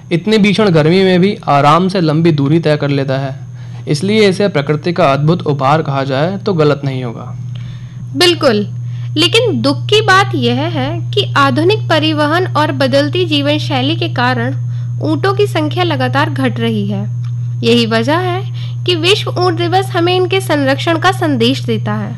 इतनी भीषण गर्मी में भी आराम से लंबी दूरी तय कर लेता है, इसलिए इसे प्रकृति का अद्भुत उपहार कहा जाए तो गलत नहीं होगा। बिल्कुल, लेकिन दुख की बात यह है कि आधुनिक परिवहन और बदलती जीवन शैली के कारण ऊंटों की संख्या लगातार घट रही है। यही वजह है कि विश्व ऊंट दिवस हमें इनके संरक्षण का संदेश देता है।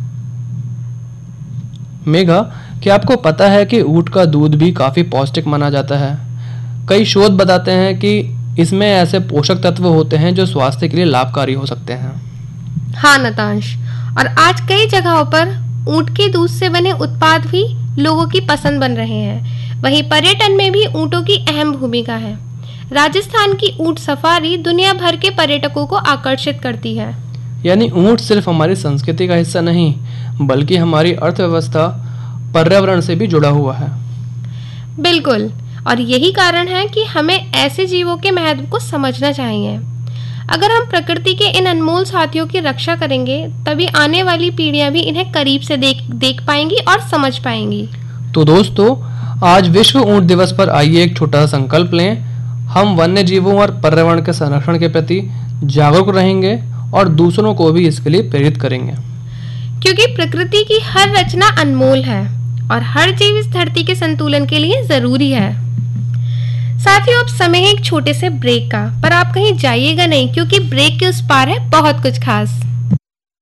मेघा, क्या आपको पता है कि ऊंट का दूध भी काफी पौष्टिक माना जाता है? कई शोध बताते हैं कि इसमें ऐसे पोषक तत्व होते हैं जो स्वास्थ्य के लिए लाभकारी हो सकते हैं। हाँ नतांश, और आज कई जगहों पर ऊंट के दूध से बने उत्पाद भी लोगों की पसंद बन रहे हैं। वहीं पर्यटन में भी ऊंटों की अहम भूमिका है। राजस्थान की ऊंट सफारी दुनिया भर के पर्यटकों को आकर्षित करती है। यानी ऊंट सिर्फ हमारी संस्कृति का हिस्सा नहीं, बल्कि हमारी अर्थव्यवस्था, पर्यावरण से भी जुड़ा हुआ है। बिल्कुल, और यही कारण है कि हमें ऐसे जीवों के महत्व को समझना चाहिए। अगर हम प्रकृति के इन अनमोल साथियों की रक्षा करेंगे, तभी आने वाली पीढ़ियां भी इन्हें करीब से देख पाएंगी और समझ पाएंगी। तो दोस्तों, आज विश्व ऊंट दिवस पर आइए एक छोटा सा संकल्प लें। हम वन्य जीवों और पर्यावरण के संरक्षण के प्रति जागरूक रहेंगे और दूसरों को भी इसके लिए प्रेरित करेंगे। क्योंकि प्रकृति की हर रचना अनमोल है और हर जीव इस धरती के संतुलन के लिए जरूरी है। साथियों, अब समय है एक छोटे से ब्रेक का, पर आप कहीं जाइएगा नहीं, क्योंकि ब्रेक के उस पार है बहुत कुछ खास।